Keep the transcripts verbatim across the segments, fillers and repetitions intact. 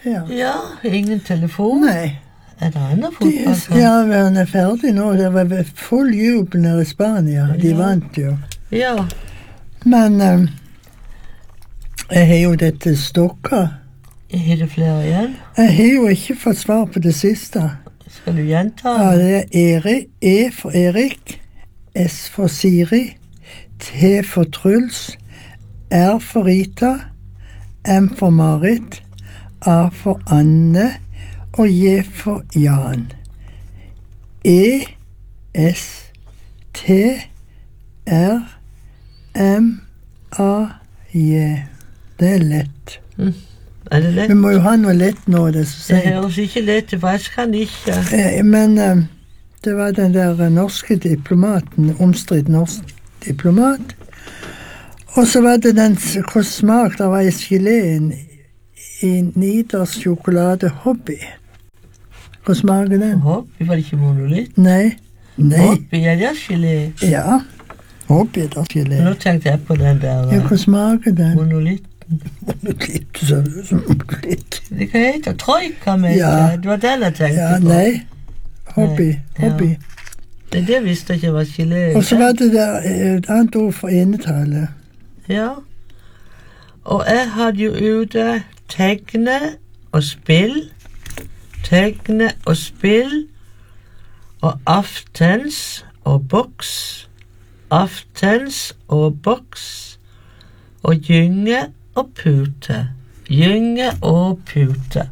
ja. Ja, ingen telefon. Nei. Er det enda De, fotballkamp? ja, han er ferdig nå. Det var full jubel nede i Spania. De Ja. vant jo. Ja. Men um, jeg har jo dette stokka. Har du flere igjen? Jeg har jo ikke fått svar på det siste. Skal du gjenta? Ja, det er Erik, E for Erik, S for Siri, T for Truls, R for Rita, M for Marit, A for Anne og J for Jan. E, S, T, R, M, A, J. Det er lett. Mm. Er det lett? Vi må jo ha noe lett nå, det er så Det sent. høres ikke lett ut, for jeg kan ikke. Eh, Men eh, det var den der eh, norske diplomaten, omstridt norsk diplomat. Og så var det den s- hvor smak det var i geleen i Niders sjokolade Hobby. Hvor smaker den? Hobby, var det ikke monolitt? Nei. Nei. Hobby, er det gelé? Ja. Hobby er Nå gelé. tenkte jeg på den der Ja, hvor smaker den? monolitt. Litt sånn litt. Det kan hete troika med. Ja. Det var den jeg tenkte Ja, på. nei. Hobby. Nei, ja. Hobby. Det, det visste jeg ikke var gelé. Og så var det der eh, et annet ord for enetale. Ja. Og jeg hadde jo ute tegne og spill, tegne og spill, og aftens og boks, aftens og boks, og gynge og pute, gynge og pute.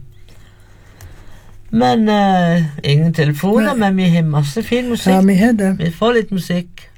Men eh, ingen telefoner, Nei. men vi har masse fin musikk. Ja, vi har det. Vi får litt musikk.